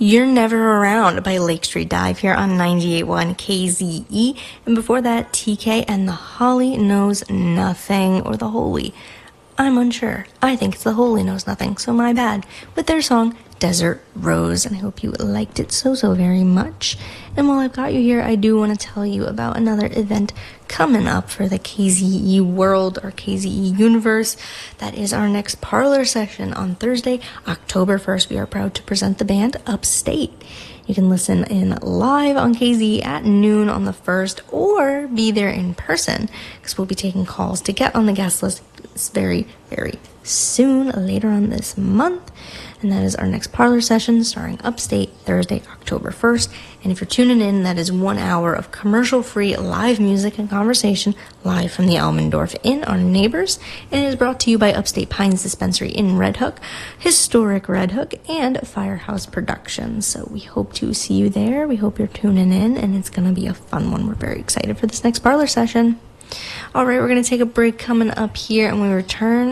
You're Never Around by Lake Street Dive here on 98.1 KZE. And before that, TK and the Holly Knows Nothing, or the Holy. I'm unsure. I think it's the Holy Knows Nothing, so my bad. With their song, Desert Rose, and I hope you liked it so very much. And while I've got you here, I do want to tell you about another event coming up for the KZE world, or KZE universe. That is our next parlor session on Thursday, October 1st. We are proud to present the band Upstate. You can listen in live on KZE at noon on the 1st, or be there in person, because we'll be taking calls to get on the guest list very soon, later on this month. And that is our next parlor session starring Upstate Thursday, October 1st. And if you're tuning in, that is 1 hour of commercial-free live music and conversation live from the Almendorf Inn, our neighbors. And it is brought to you by Upstate Pines Dispensary in Red Hook, Historic Red Hook, and Firehouse Productions. So we hope to see you there. We hope you're tuning in, and it's going to be a fun one. We're very excited for this next parlor session. All right, we're going to take a break coming up here, and we return